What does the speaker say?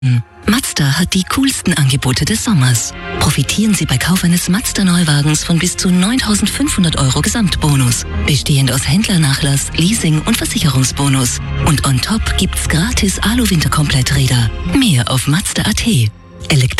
Mazda hat die coolsten Angebote des Sommers. Profitieren Sie bei Kauf eines Mazda-Neuwagens von bis zu 9.500 € Gesamtbonus, bestehend aus Händlernachlass, Leasing und Versicherungsbonus. Und on top gibt's gratis Alu-Winterkompletträder. Mehr auf Mazda.at.